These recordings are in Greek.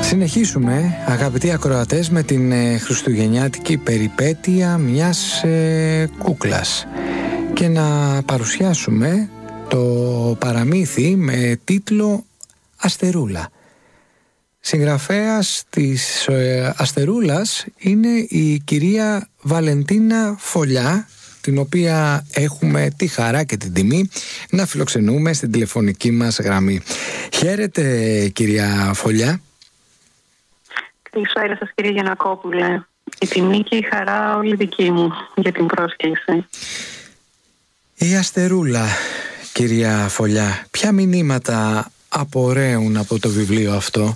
Συνεχίσουμε, αγαπητοί ακροατές, με την χριστουγεννιάτικη περιπέτεια μιας κούκλας και να παρουσιάσουμε το παραμύθι με τίτλο «Αστερούλα». Συγγραφέας της Αστερούλας είναι η κυρία Βαλεντίνα Φωλιά, την οποία έχουμε τη χαρά και την τιμή να φιλοξενούμε στην τηλεφωνική μας γραμμή. Χαίρετε, κυρία Φωλιά. Καλησπέρα σας, κύριε Γιαννακόπουλε. Η τιμή και η χαρά όλη δική μου για την πρόσκληση. Η Αστερούλα, κυρία Φωλιά, ποια μηνύματα απορρέουν από το βιβλίο αυτό?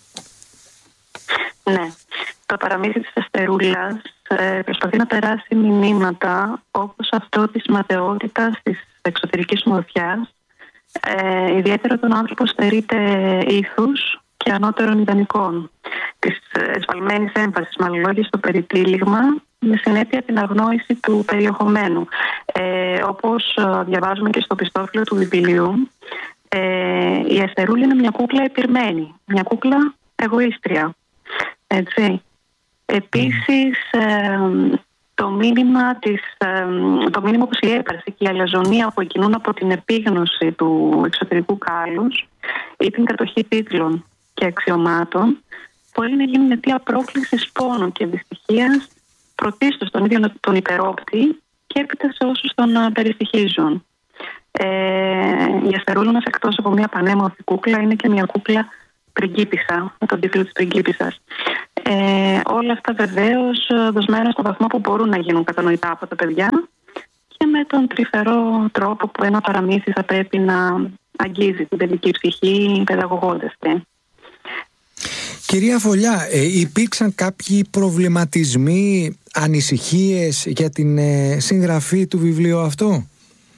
Ναι, το παραμύθι της Αστερούλας προσπαθεί να περάσει μηνύματα όπως αυτό της ματαιότητας, της εξωτερικής ομορφιάς, ιδιαίτερα όταν ο άνθρωπος στερείται ήθους και ανώτερων ιδανικών, της εσφαλμένης έμφασης με άλλα λόγια στο περιτύλιγμα, με συνέπεια την αγνόηση του περιεχομένου. Όπως διαβάζουμε και στο πιστόφυλλο του βιβλίου, η Αστερούλα είναι μια κούκλα επιρμένη, μια κούκλα εγωίστρια. Έτσι. Επίσης, το μήνυμα πως η έπαρση και η αλαζονία που εκκινούν από την επίγνωση του εξωτερικού κάλους ή την κατοχή τίτλων και αξιωμάτων μπορεί να γίνει αιτία πρόκλησης πόνου και δυστυχίας πρωτίστως στον ίδιο τον υπερόπτη και έπειτα σε όσους τον περιστοιχίζουν. Η Αστερούλα μας, εκτός από μια πανέμορφη κούκλα, είναι και μια κούκλα πριγκίπισσα, με τον τίτλο της πριγκίπισσας. Όλα αυτά βεβαίως δοσμένα στο βαθμό που μπορούν να γίνουν κατανοητά από τα παιδιά και με τον τρυφερό τρόπο που ένα παραμύθι θα πρέπει να αγγίζει την παιδική ψυχή παιδαγωγώντας την. Κυρία Φωλιά, υπήρξαν κάποιοι προβληματισμοί, ανησυχίες για την συγγραφή του βιβλίου αυτού?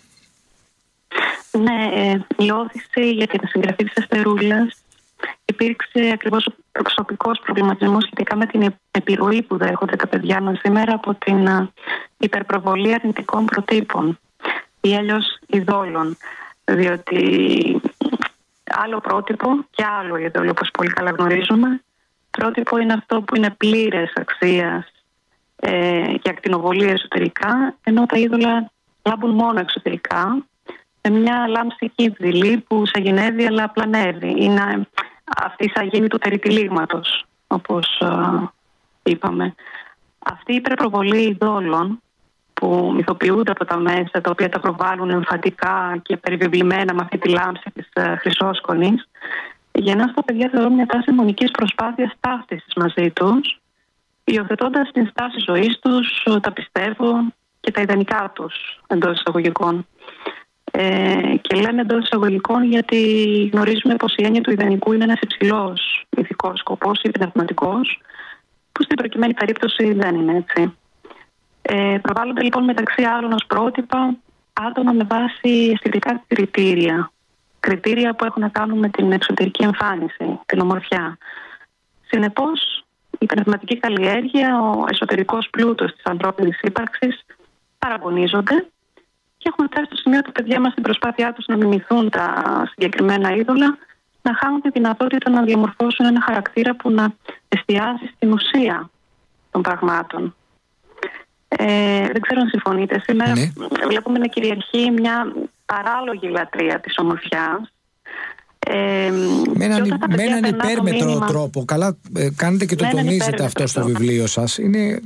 Ναι, η όθηση για την συγγραφή της Αστερούλας υπήρξε ακριβώς ο προσωπικός προβληματισμός σχετικά με την επιρροή που δέχονται τα παιδιά μας σήμερα από την υπερπροβολή αρνητικών προτύπων ή αλλιώς ειδόλων. Διότι άλλο πρότυπο και άλλο ειδόλο, όπως πολύ καλά γνωρίζουμε. Πρότυπο είναι αυτό που είναι πλήρες αξίας και ακτινοβολία εσωτερικά, ενώ τα είδωλα λάμπουν μόνο εξωτερικά, με μια λάμψη δειλή που σαγηνεύει αλλά πλανεύει. Είναι αυτή η σαγήνη του περιτυλίγματος, όπως είπαμε. Αυτή η υπερπροβολή ειδόλων που μυθοποιούνται από τα μέσα, τα οποία τα προβάλλουν εμφαντικά και περιβεβλημένα με αυτή τη λάμψη της χρυσόσκονης, γεννά στα παιδιά, θεωρώ, μια τάση μονικής προσπάθειας ταύτισης μαζί τους, υιοθετώντας την στάση ζωής τους, τα πιστεύω και τα ιδανικά τους, εντός εισαγωγικών. Και λέμε εντός εισαγωγικών γιατί γνωρίζουμε πως η έννοια του ιδανικού είναι ένας υψηλός ηθικός σκοπός ή πνευματικός, που στην προκειμένη περίπτωση δεν είναι έτσι. Προβάλλονται λοιπόν μεταξύ άλλων ως πρότυπα άτομα με βάση αισθητικά κριτήρια που έχουν να κάνουν με την εξωτερική εμφάνιση, την ομορφιά. Συνεπώς, η πνευματική καλλιέργεια, ο εσωτερικός πλούτος της ανθρώπινης ύπαρξης παραγωνίζονται και έχουμε φτάσει στο σημείο τα παιδιά μας στην προσπάθειά τους να μιμηθούν τα συγκεκριμένα είδωλα, να χάνουν τη δυνατότητα να διαμορφώσουν ένα χαρακτήρα που να εστιάζει στην ουσία των πραγμάτων. Δεν ξέρω αν συμφωνείτε. Σήμερα βλέπουμε να κυριαρχεί μια παράλογη λατρεία της ομορφιάς. Με έναν υπέρμετρο τρόπο. Καλά κάνετε και το τονίζετε αυτό στο βιβλίο σας. Είναι...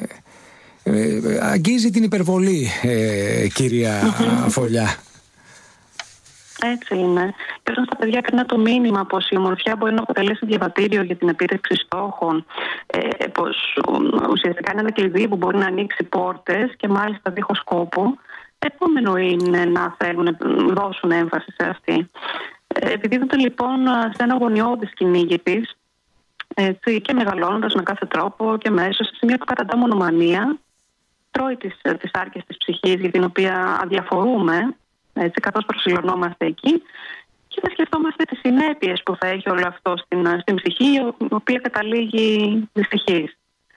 αγγίζει την υπερβολή, κυρία Φωλιά. Έτσι είναι. Και όταν στα παιδιά περνά το μήνυμα πως η ομορφιά μπορεί να αποτελέσει διαβατήριο για την επίτευξη στόχων, πως ουσιαστικά είναι ένα κλειδί που μπορεί να ανοίξει πόρτες και μάλιστα δίχως σκόπο, επόμενο είναι να θέλουν να δώσουν έμφαση σε αυτή. Επιδίδονται λοιπόν σε ένα γωνιώδη κυνήγι της, και μεγαλώνοντας με κάθε τρόπο και μέσω, σε μια καταντά μονομανία, τρώει τις άρκες της ψυχής για την οποία αδιαφορούμε, έτσι, καθώς προσιλωνόμαστε εκεί, και δεν σκεφτόμαστε τις συνέπειες που θα έχει όλο αυτό στην ψυχή, η οποία καταλήγει δυστυχής.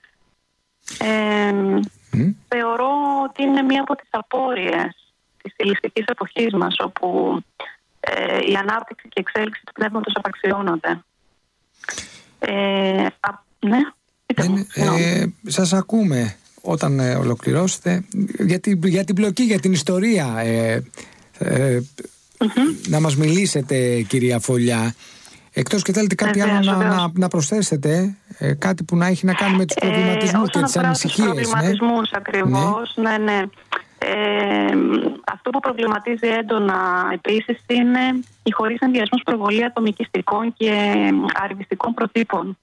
Θεωρώ ότι είναι μία από τις απόρριες της ελιστικής εποχής μας, όπου η ανάπτυξη και η εξέλιξη του πνεύματος απαξιώνονται. Ναι. Σας ακούμε όταν ολοκληρώσετε για την πλοκή, για την ιστορία. Να μας μιλήσετε, κυρία Φωλιά. Εκτός και θέλετε κάτι άλλο να προσθέσετε, κάτι που να έχει να κάνει με τους προβληματισμούς και τις ανησυχίες. Τους προβληματισμούς ακριβώς, ναι. Αυτό που προβληματίζει έντονα επίσης είναι η χωρίς ενδιασμούς προβολή ατομικιστικών και αρνητικών προτύπων.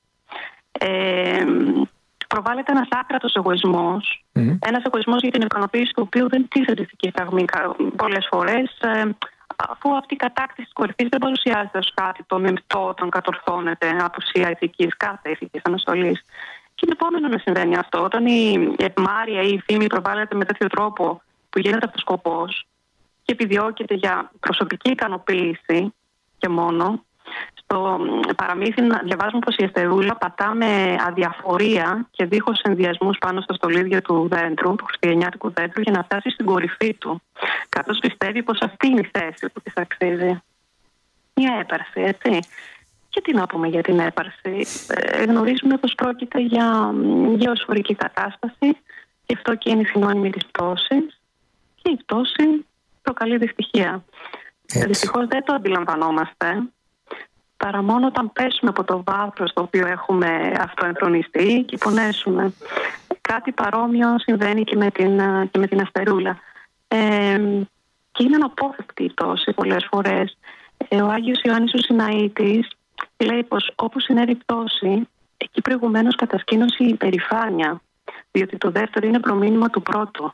Προβάλλεται ένας άκρατος εγωισμός, ένας εγωισμός για την ικανοποίηση του οποίου δεν τίθεται ηθική φραγμή πολλές φορές, αφού αυτή η κατάκτηση της κορυφής δεν παρουσιάζεται ως κάτι το μεμπτό όταν κατορθώνεται απουσία ηθικής, κάθε ηθικής αναστολής. Και είναι επόμενο να συμβαίνει αυτό. Όταν η ευμάρεια ή η φήμη προβάλλεται με τέτοιο τρόπο που γίνεται αυτός σκοπός και επιδιώκεται για προσωπική ικανοποίηση και μόνο, στο παραμύθι διαβάζουμε πως η Αστερούλα πατά με αδιαφορία και δίχως ενδιασμούς πάνω στο στολίδιο του δέντρου, του χριστουγεννιάτικου δέντρου, για να φτάσει στην κορυφή του, καθώς πιστεύει πως αυτή είναι η θέση που της αξίζει. Μια έπαρση, έτσι. Και τι να πούμε για την έπαρση. Γνωρίζουμε πως πρόκειται για γεωσφορική κατάσταση, και αυτό και είναι συνώνυμη της πτώσης, και η πτώση προκαλεί δυστυχία. Δυστυχώς δεν το αντιλαμβανόμαστε, παρά μόνο όταν πέσουμε από το βάθος στο οποίο έχουμε αυτοεμφρονιστεί και πονέσουμε. Κάτι παρόμοιο συμβαίνει και με την Αστερούλα. Και είναι αναπόφευκτη η πτώση πολλές φορές. Ο Άγιος Ιωάννης ο Συναήτης λέει πως όπου συνέβη πτώση, εκεί προηγουμένως κατασκήνωσε η υπερηφάνεια, διότι το δεύτερο είναι προμήνυμα του πρώτου.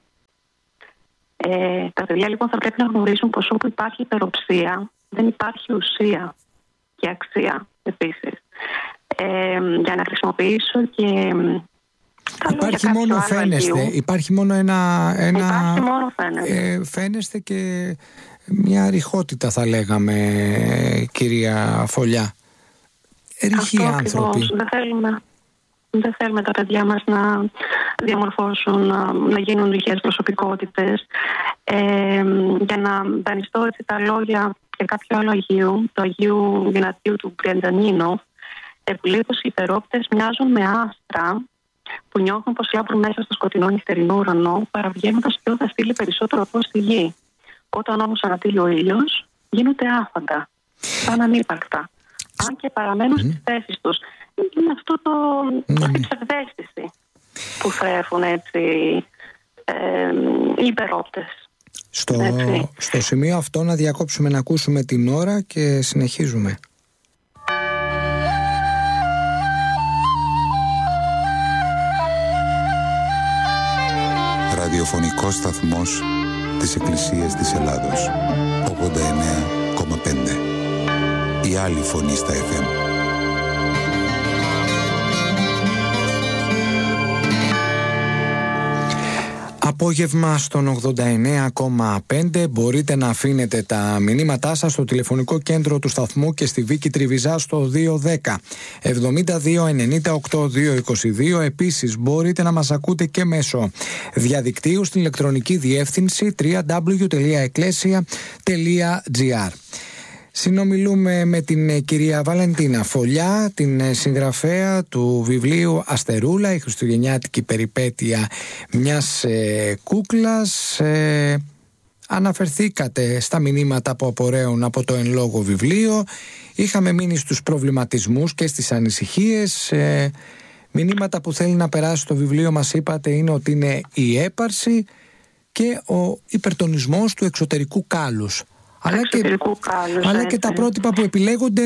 Τα παιδιά λοιπόν θα πρέπει να γνωρίσουν πως όπου υπάρχει υπεροψία, δεν υπάρχει ουσία και αξία επίσης. Για να χρησιμοποιήσω και... Υπάρχει μόνο φαίνεστε. Υπάρχει μόνο Υπάρχει μόνο φαίνεστε. Φαίνεστε και μια ρηχότητα, θα λέγαμε, κυρία Φωλιά. Ρηχοί άνθρωποι. Δεν θέλουμε τα παιδιά μας να διαμορφώσουν, να γίνουν ρηχές προσωπικότητες. Για να δανειστώ έτσι τα λόγια και κάποιο άλλο Αγίου, του Αγίου Δυνατίου του Μπριαντανίνο, που λέει πως οι υπερόπτες μοιάζουν με άστρα που νιώθουν πως λάμπρουν μέσα στο σκοτεινό νυχτερινό ουρανό, παραβγαίνοντας ποιο θα στείλει περισσότερο φως στη γη. Όταν όμως ανατείλει ο ήλιος, γίνονται άφαντα, σαν ανύπαρκτα. Αν και παραμένουν στις θέσεις τους. Είναι αυτό αυτή η ψευδαίσθηση που θρέφουν έτσι οι υπερόπτες. Στο σημείο αυτό να διακόψουμε να ακούσουμε την ώρα και συνεχίζουμε. Ραδιοφωνικός σταθμός της Εκκλησίας της Ελλάδος, 89,5. Η άλλη φωνή στα FM. Απόγευμα στον 89,5. Μπορείτε να αφήνετε τα μηνύματά σας στο τηλεφωνικό κέντρο του σταθμού και στη Βίκη Τριβιζά στο 210 72 98 222. Επίσης μπορείτε να μας ακούτε και μέσω διαδικτύου στην ηλεκτρονική διεύθυνση www.ecclesia.gr. Συνομιλούμε με την κυρία Βαλεντίνα Φωλιά, την συγγραφέα του βιβλίου Αστερούλα, η χριστουγεννιάτικη περιπέτεια μιας κούκλας. Αναφερθήκατε στα μηνύματα που απορρέουν από το εν λόγω βιβλίο. Είχαμε μείνει στους προβληματισμούς και στις ανησυχίες. Μηνύματα που θέλει να περάσει το βιβλίο, μας είπατε, είναι ότι είναι η έπαρση και ο υπερτονισμός του εξωτερικού κάλους. Αλλά και τα πρότυπα που επιλέγονται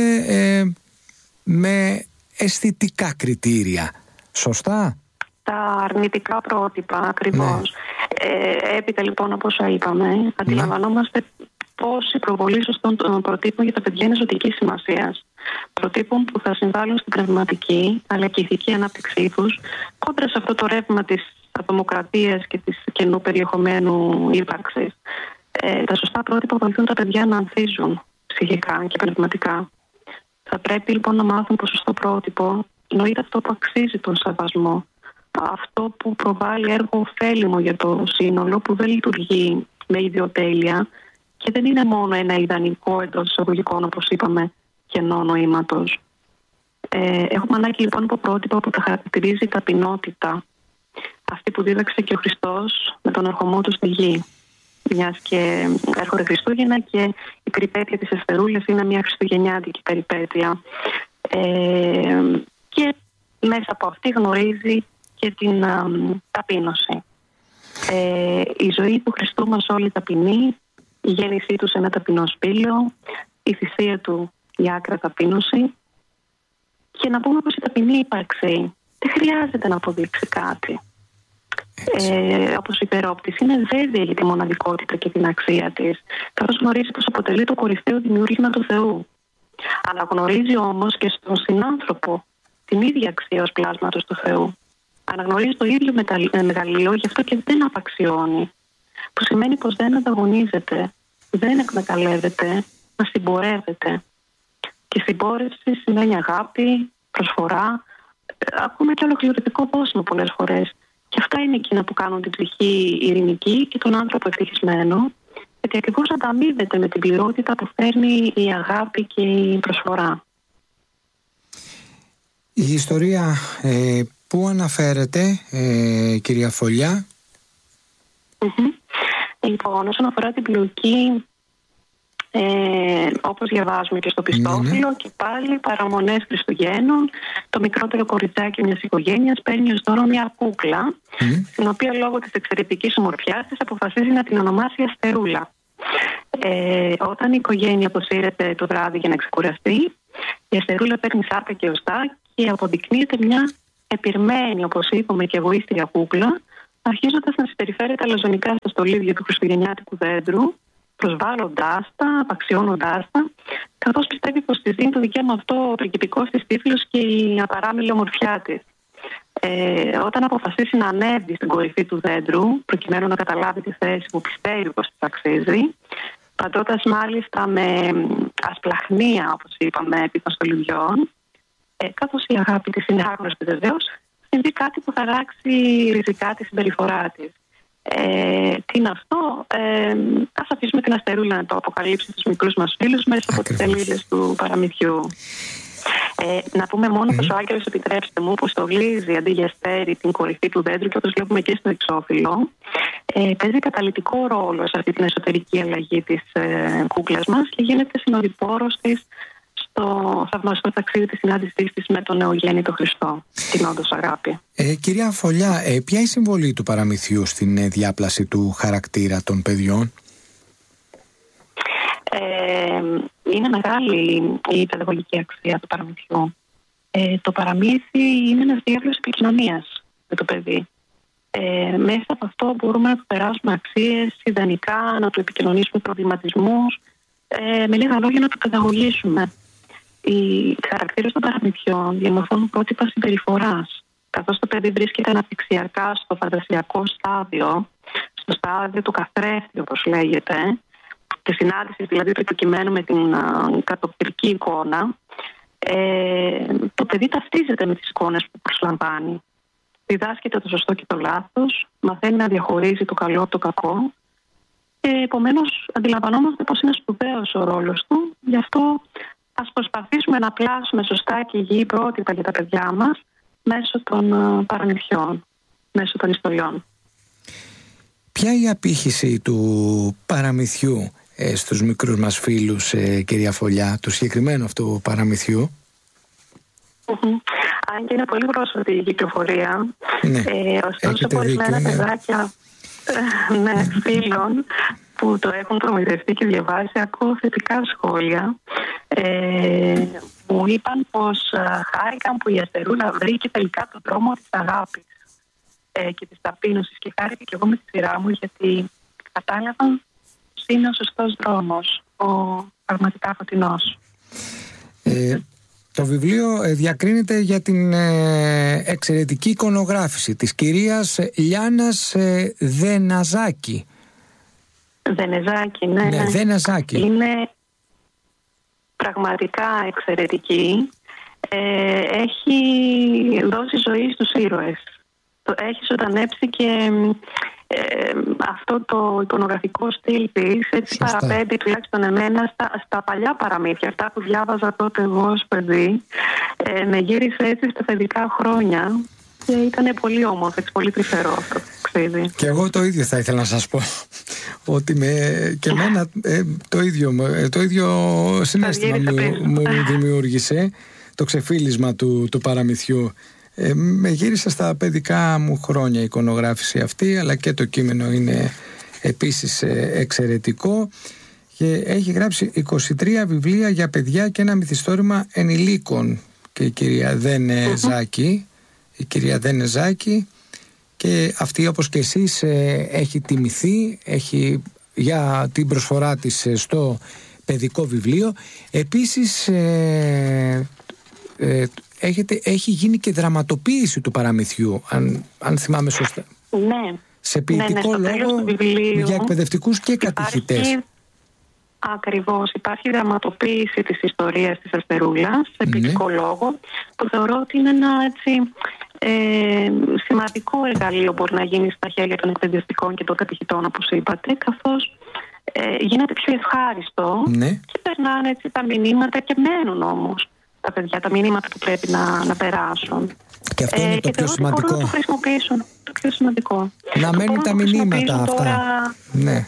με αισθητικά κριτήρια. Σωστά? Τα αρνητικά πρότυπα, ακριβώς. Ναι. Έπειτα λοιπόν, όπως είπαμε, αντιλαμβανόμαστε πως η προβολή σωστών προτύπων για τα παιδιά είναι ζωτικής σημασίας. Προτύπων που θα συμβάλλουν στην πνευματική αλλά και ηθική ανάπτυξή τους, κόντρα σε αυτό το ρεύμα της ατομοκρατίας και της κενού περιεχομένου ύπαρξης. Τα σωστά πρότυπα βοηθούν τα παιδιά να ανθίζουν ψυχικά και πνευματικά. Θα πρέπει λοιπόν να μάθουν πως σωστό πρότυπο εννοείται αυτό που αξίζει τον σεβασμό. Αυτό που προβάλλει έργο ωφέλιμο για το σύνολο, που δεν λειτουργεί με ιδιοτέλεια και δεν είναι μόνο ένα ιδανικό εντός εισαγωγικών, όπως είπαμε, κενό νοήματος. Έχουμε ανάγκη λοιπόν από πρότυπα που τα χαρακτηρίζει η ταπεινότητα. Αυτή που δίδαξε και ο Χριστός με τον ερχομό του στη γη. Μιας και έρχονται Χριστούγεννα και η περιπέτεια της Εστερούλας είναι μια χριστουγεννιάτικη περιπέτεια. Και μέσα από αυτή γνωρίζει και την ταπείνωση. Η ζωή του Χριστού μας όλη ταπεινή, η γέννησή του σε ένα ταπεινό σπήλαιο, η θυσία του η άκρα ταπείνωση. Και να πούμε πως η ταπεινή ύπαρξη δεν χρειάζεται να αποδείξει κάτι. Όπως η υπερόπτηση είναι βέβαιη για τη μοναδικότητα και την αξία της, καθώς γνωρίζει πως αποτελεί το κορυφαίο δημιούργημα του Θεού. Αναγνωρίζει όμως και στον συνάνθρωπο την ίδια αξία ως πλάσματος του Θεού. Αναγνωρίζει το ίδιο μεγαλείο, γι' αυτό και δεν απαξιώνει. Που σημαίνει πως δεν ανταγωνίζεται, δεν εκμεταλλεύεται, μα συμπορεύεται. Και συμπόρευση σημαίνει αγάπη, προσφορά, ακούμε και ολοκληρωτικό δώσιμο πολλές φορές. Και αυτά είναι εκείνα που κάνουν την ψυχή ειρηνική και τον άνθρωπο ευτυχισμένο, γιατί ακριβώς ανταμείβεται με την πληρότητα που φέρνει η αγάπη και η προσφορά. Η ιστορία πού αναφέρεται, κυρία Φωλιά? Λοιπόν, όσον αφορά την πλοκή, όπως διαβάζουμε και στο πιστόφυλλο, και πάλι παραμονές Χριστουγέννων, το μικρότερο κοριτσάκι μιας οικογένειας παίρνει ως δώρο μια κούκλα, την οποία λόγω της εξαιρετικής ομορφιάς της αποφασίζει να την ονομάσει Αστερούλα. Όταν η οικογένεια αποσύρεται το βράδυ για να ξεκουραστεί, η Αστερούλα παίρνει σάρκα και οστά και αποδεικνύεται μια επιρμένη, όπως είπαμε, και εγωίστρια κούκλα, αρχίζοντας να συμπεριφέρεται αλαζονικά στα στολίδια του χριστουγεννιάτικου δέντρου, προσβάλλοντάς τα, απαξιώνοντάς τα, καθώς πιστεύει πως της δίνει το δικαίωμα αυτό ο πριγκιπικός της τύφλος και η απαράμιλη ομορφιά της. Όταν αποφασίσει να ανέβει στην κορυφή του δέντρου, προκειμένου να καταλάβει τη θέση που πιστεύει πως της αξίζει, πατώντας μάλιστα με ασπλαχνία, όπως είπαμε, επί των στολιδιών, καθώς η αγάπη της είναι άγνωστη βεβαίως, συμβεί κάτι που θα αλλάξει ριζικά τη συμπεριφορά της. Τι είναι αυτό? Ας αφήσουμε την Αστερούλα να το αποκαλύψει στους μικρούς μας φίλους μέσα από τις σελίδες του παραμυθιού. Να πούμε μόνο πως ο Άγγελος, επιτρέψτε μου, που στολίζει αντί για στέρι την κορυφή του δέντρου, και όπως βλέπουμε και στο εξώφυλλο, παίζει καταλυτικό ρόλο σε αυτή την εσωτερική αλλαγή της κούκλας μας και γίνεται συνοδοιπόρος της στο θαυμαστό ταξίδι της συνάντησής της με τον νεογέννητο Χριστό, την όντως αγάπη. Κυρία Φωλιά, ποια είναι η συμβολή του παραμυθιού στην διάπλαση του χαρακτήρα των παιδιών? Είναι μεγάλη η παιδαγωγική αξία του παραμυθιού. Το παραμύθι είναι ένας διάβλος επικοινωνίας με το παιδί. Μέσα από αυτό μπορούμε να του περάσουμε αξίες, ιδανικά, να του επικοινωνήσουμε προβληματισμούς, με λίγα λόγια να του παιδαγωγήσουμε. Οι χαρακτήρες των παραμυθιών διαμορφώνουν πρότυπα συμπεριφοράς. Καθώς το παιδί βρίσκεται αναπτυξιακά στο φαντασιακό στάδιο, στο στάδιο του καθρέφτη, όπως λέγεται, τη συνάντηση δηλαδή του υποκειμένου με την κατοπτρική εικόνα, το παιδί ταυτίζεται με τις εικόνες που προσλαμβάνει. Διδάσκεται το σωστό και το λάθος, μαθαίνει να διαχωρίζει το καλό από το κακό, και επομένως αντιλαμβανόμαστε πως είναι σπουδαίος ο ρόλος του. Γι' αυτό ας προσπαθήσουμε να πλάσουμε σωστά και υγιή πρότυπα για τα παιδιά μας μέσω των παραμυθιών, μέσω των ιστοριών. Ποια είναι η απήχηση του παραμυθιού στους μικρούς μας φίλους, κυρία Φωλιά, του συγκεκριμένου αυτού παραμυθιού? Αν και είναι πολύ πρόσφατη η κυκλοφορία, ναι, ωστόσο ορισμένα παιδάκια φίλων που το έχουν προμηθευτεί και διαβάσει, ακούω θετικά σχόλια. Μου είπαν πως χάρηκαν που η Αστερούλα βρήκε τελικά τον δρόμο της αγάπης και της ταπείνωσης, και χάρηκα και εγώ με τη σειρά μου, γιατί κατάλαβαν πως είναι ο σωστός δρόμος, ο πραγματικά φωτεινός. Το βιβλίο διακρίνεται για την εξαιρετική εικονογράφηση της κυρίας Λιάννας Δενεζάκη. Δενεζάκη, ναι. Δενεζάκη. Είναι πραγματικά εξαιρετική. Έχει δώσει ζωή στους ήρωες. Έχει ζωντανέψει και αυτό το εικονογραφικό στυλ της, έτσι παραπέμπει τουλάχιστον εμένα στα παλιά παραμύθια, αυτά που διάβαζα τότε εγώ ως παιδί, Με γύρισε έτσι στα παιδικά χρόνια και ήταν πολύ όμορφο, πολύ τρυφερό αυτό το ταξίδι. Και εγώ το ίδιο θα ήθελα να σας πω, ότι και εμένα το ίδιο συναίσθημα μου δημιούργησε το ξεφύλισμα του παραμυθιού. Με γύρισε στα παιδικά μου χρόνια η εικονογράφηση αυτή, αλλά και το κείμενο είναι επίσης εξαιρετικό και έχει γράψει 23 βιβλία για παιδιά και ένα μυθιστόρημα ενηλίκων και η κυρία Δένε Ζάκη, και αυτή, όπως και εσείς, έχει τιμηθεί για την προσφορά της στο παιδικό βιβλίο. Επίσης έχει γίνει και δραματοποίηση του παραμυθιού, αν θυμάμαι σωστά. Ναι. Σε ποιητικό λόγο για εκπαιδευτικούς και κατηχητές. Ακριβώς. Υπάρχει δραματοποίηση της ιστορίας της Αστερούλας σε ποιητικό λόγο, που θεωρώ ότι είναι ένα σημαντικό εργαλείο που μπορεί να γίνει στα χέρια των εκπαιδευτικών και των κατηχητών, όπως είπατε, καθώς γίνεται πιο ευχάριστο και περνάνε έτσι τα μηνύματα και μένουν όμως τα παιδιά, τα μηνύματα που πρέπει να περάσουν. Και αυτό είναι το πιο σημαντικό. Να το χρησιμοποιήσουν. Το πιο σημαντικό. Να μένουν τα μηνύματα αυτά. Τώρα, ναι.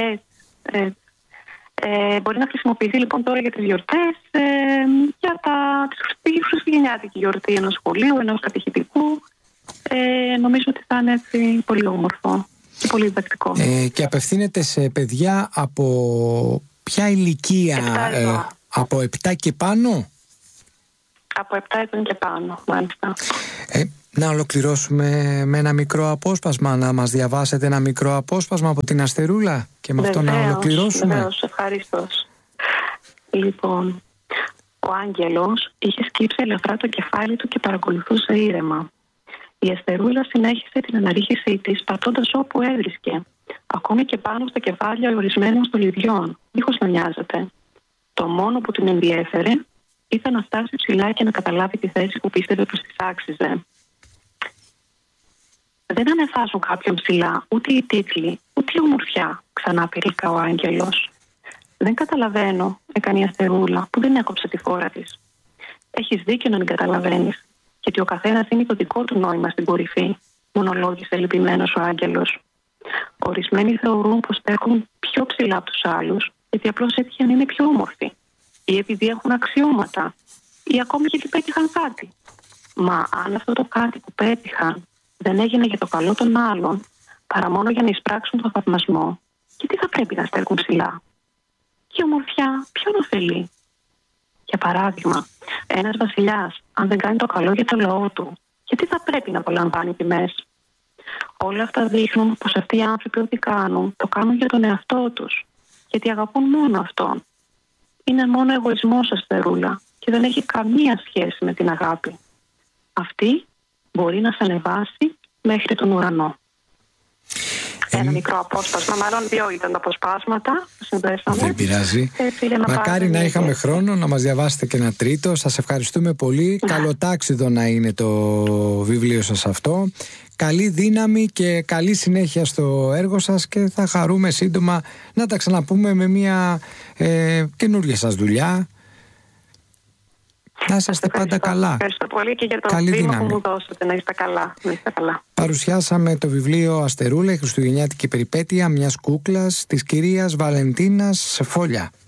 Μπορεί να χρησιμοποιηθεί λοιπόν τώρα για τις γιορτές, για τη χριστουγεννιάτικη γιορτή ενός σχολείου, ενός κατηχητικού. Νομίζω ότι θα είναι έτσι πολύ όμορφο και πολύ διδακτικό. Και απευθύνεται σε παιδιά από ποια ηλικία? Από 7 και πάνω? Από 7 ετών και πάνω, μάλιστα. Να ολοκληρώσουμε με ένα μικρό απόσπασμα, να μας διαβάσετε ένα μικρό απόσπασμα από την Αστερούλα και με αυτό να ολοκληρώσουμε. Βεβαίως, ευχαρίστως. Λοιπόν, ο Άγγελος είχε σκύψει ελαφρά το κεφάλι του και παρακολουθούσε ήρεμα. Η Αστερούλα συνέχισε την αναρρίχησή της, πατώντας όπου έβρισκε, ακόμη και πάνω στα κεφάλια ορισμένων στολιδιών, δίχως να νοιάζεται. Το μόνο που την ενδιέφερε ήταν να φτάσει ψηλά και να καταλάβει τη θέση που πίστευε πως της άξιζε. Δεν ανεβάζουν κάποιον ψηλά ούτε οι τίτλοι, ούτε η ομορφιά, ξανά πυρήκα ο Άγγελος. Δεν καταλαβαίνω, έκανε η Αστερούλα, που δεν έκοψε τη φόρα της. Έχεις δίκιο να μην καταλαβαίνεις, γιατί ο καθένας είναι το δικό του νόημα στην κορυφή, μονολόγησε λυπημένος ο Άγγελος. Ορισμένοι θεωρούν πως στέκουν πιο ψηλά από τους άλλους, γιατί απλώς έτυχε να είναι πιο όμορφοι, ή επειδή έχουν αξιώματα, ή ακόμη γιατί πέτυχαν κάτι. Μα αν αυτό το κάτι που πέτυχαν δεν έγινε για το καλό των άλλων, παρά μόνο για να εισπράξουν τον θαυμασμό, και τι θα πρέπει να στέκουν ψηλά? Και η ομορφιά ποιον ωφελεί? Για παράδειγμα, ένας βασιλιάς, αν δεν κάνει το καλό για το λαό του, γιατί θα πρέπει να απολαμβάνει τιμές? Όλα αυτά δείχνουν πως αυτοί οι άνθρωποι ό,τι κάνουν, το κάνουν για τον εαυτό τους, γιατί αγαπούν μόνο αυτόν. Είναι μόνο εγωισμός, Αστερούλα, και δεν έχει καμία σχέση με την αγάπη. Αυτή μπορεί να σε ανεβάσει μέχρι τον ουρανό. Ένα μικρό απόσπασμα, μάλλον 2 ήταν τα αποσπάσματα. Δεν πειράζει. Μακάρι να είχαμε χρόνο να μας διαβάσετε και ένα τρίτο. Σας ευχαριστούμε πολύ. Καλοτάξιδο να είναι το βιβλίο σας αυτό. Καλή δύναμη και καλή συνέχεια στο έργο σας και θα χαρούμε σύντομα να τα ξαναπούμε με μια καινούργια σας δουλειά. Να είσαστε πάντα καλά. Ευχαριστώ πολύ και για το βήμα που μου δώσατε. Να είστε καλά. Παρουσιάσαμε το βιβλίο Αστερούλα, η χριστουγεννιάτικη περιπέτεια μιας κούκλας της κυρίας Βαλεντίνας Φόλια.